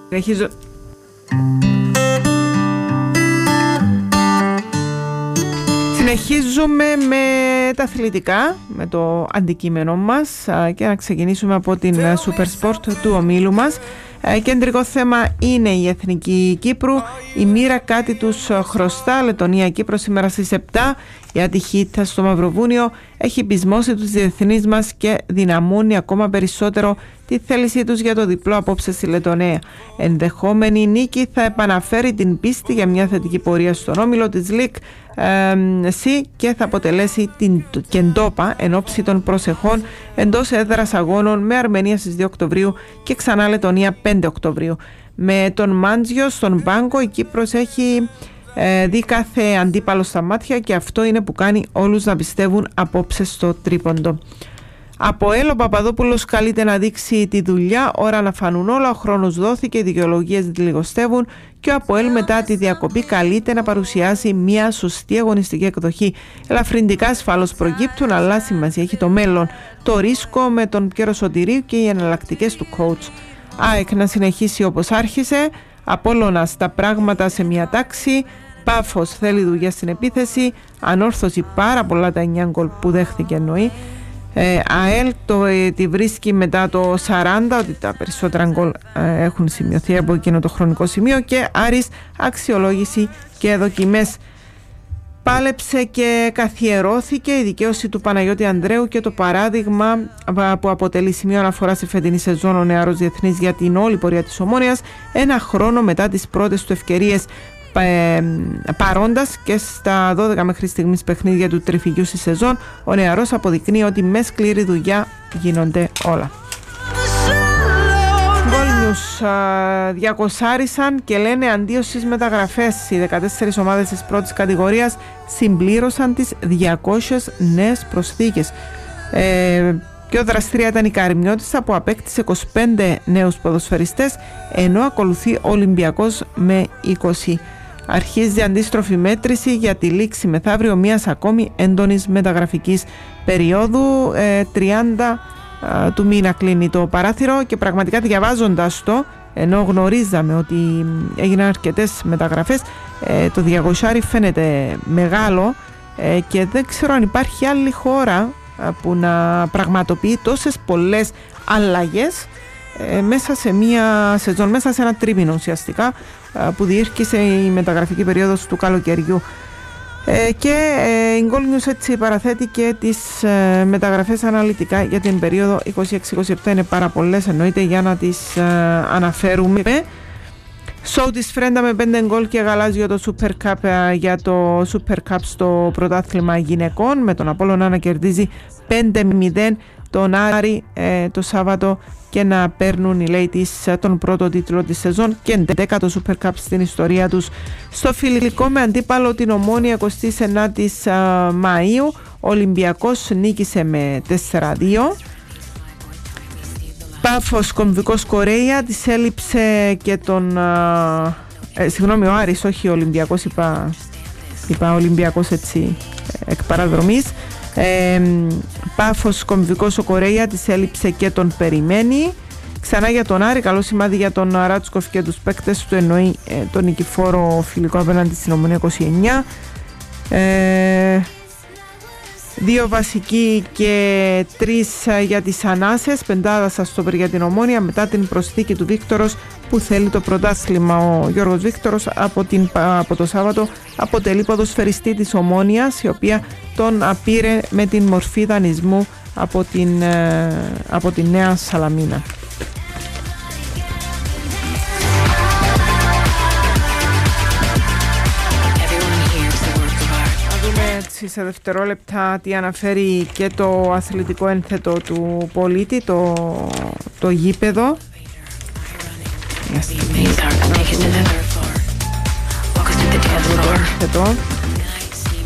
Συνεχίζουμε με τα αθλητικά, με το αντικείμενο μας και να ξεκινήσουμε από την Super Sport του ομίλου μας. Κεντρικό θέμα είναι η Εθνική Κύπρου. Η μοίρα κάτι τους χρωστά. Λετωνία-Κύπρο σήμερα στις 7. Η ατυχήτα στο Μαυροβούνιο έχει πεισμώσει τους διεθνείς μας και δυναμώνει ακόμα περισσότερο τη θέλησή τους για το διπλό απόψε στη Λετωνία. Ενδεχόμενη νίκη θα επαναφέρει την πίστη για μια θετική πορεία στον όμιλο της ΛΙΚ C και θα αποτελέσει την κεντόπα εν ώψη των προσεχών εντός έδρας αγώνων με Αρμενία στις 2 Οκτωβρίου και ξανά Λετωνία 5 Οκτωβρίου. Με τον Μάντζιο στον πάγκο η Κύπρος έχει δει κάθε αντίπαλο στα μάτια και αυτό είναι που κάνει όλους να πιστεύουν απόψε στο τρίποντο. Από ο Παπαδόπουλος καλείται να δείξει τη δουλειά, ώρα να φανούν όλα, ο χρόνος δόθηκε, οι δικαιολογίες λιγοστεύουν και ο ΑΠΟΕΛ μετά τη διακοπή καλείται να παρουσιάσει μια σωστή αγωνιστική εκδοχή. Ελαφρυντικά ασφαλώς προκύπτουν, αλλά σημασία έχει το μέλλον, το ρίσκο με τον Πιέρο Σωτηρίου και οι εναλλακτικές του coach. ΑΕΚ να συνεχίσει όπως άρχισε, Απόλλωνας τα πράγματα σε μια τάξη, Πάφος θέλει δουλειά στην επίθεση, Ανόρθωση πάρα πολλά τα 9 γκολ που δέχθηκε εννοεί. ΑΕΛ τη βρίσκει μετά το 40 ότι τα περισσότερα γκολ έχουν σημειωθεί από εκείνο το χρονικό σημείο και Άρης αξιολόγηση και δοκιμές. Πάλεψε και καθιερώθηκε η δικαίωση του Παναγιώτη Ανδρέου και το παράδειγμα που αποτελεί σημείο αναφορά σε φετινή σεζόν ο νεαρός διεθνής για την όλη πορεία της Ομόνοιας, ένα χρόνο μετά τις πρώτες του ευκαιρίες παρώντας και στα 12 μέχρι στιγμής παιχνίδια του τριφυγιού στη σεζόν, ο νεαρός αποδεικνύει ότι με σκληρή δουλειά γίνονται όλα. Γκόλνιους 200άρισαν και λένε αντίο στις μεταγραφές. Οι 14 ομάδες της πρώτης κατηγορίας συμπλήρωσαν τις 200 νέες προσθήκες. Πιο δραστήρια ήταν η Καρμιώτισσα που απέκτησε 25 νέους ποδοσφαιριστές, ενώ ακολουθεί ο Ολυμπιακός με 20. Αρχίζει αντίστροφη μέτρηση για τη λήξη μεθαύριο μιας ακόμη έντονης μεταγραφικής περίοδου. 30 του μήνα κλείνει το παράθυρο και πραγματικά διαβάζοντας το, ενώ γνωρίζαμε ότι έγιναν αρκετές μεταγραφές, το 200 φαίνεται μεγάλο και δεν ξέρω αν υπάρχει άλλη χώρα που να πραγματοποιεί τόσες πολλές αλλαγές μέσα σε μία σεζόν, μέσα σε ένα τρίμηνο ουσιαστικά που διήρκησε η μεταγραφική περίοδος του καλοκαιριού. Και η Goal News έτσι παραθέτει και τις μεταγραφές αναλυτικά για την περίοδο 26-27. Είναι πάρα πολλές εννοείται για να τις αναφέρουμε. Σόου της Φρέντα με 5 γκολ και γαλάζιο το Super Cup για το Super Cup στο πρωτάθλημα γυναικών, με τον Απόλλωνα να κερδίζει 5-0 τον Άρη το Σάββατο και να παίρνουν οι Ladies τον πρώτο τίτλο της σεζόν και 11ο Super Cup στην ιστορία τους. Στο φιλικό με αντίπαλο την Ομόνοια 29 Μαΐου, ο Ολυμπιακός νίκησε με 4-2. Πάφος Κομβικός Κορέα της έλειψε και τον ο Άρης, όχι ο Ολυμπιακός, είπα Ολυμπιακός έτσι εκ παραδρομής. Πάφος Κομβικός ο Κορέα της έλειψε και τον περιμένει. Ξανά για τον Άρη, καλό σημάδι για τον Ράτσκοφ και τους παίκτες του, εννοεί τον νικηφόρο φιλικό απέναντι στην Ομονία 29. 2 βασικοί και 3 για τις ανάσες, πεντάδα σας στο για την Ομόνια μετά την προσθήκη του Βίκτορος που θέλει το πρωτάθλημα. Ο Γιώργος Βίκτορος από το Σάββατο αποτελεί ποδοσφαιριστή της Ομόνιας, η οποία τον πήρε με την μορφή δανεισμού από την Νέα Σαλαμίνα. Σε δευτερόλεπτα τι αναφέρει και το αθλητικό ένθετο του πολίτη, το γήπεδο.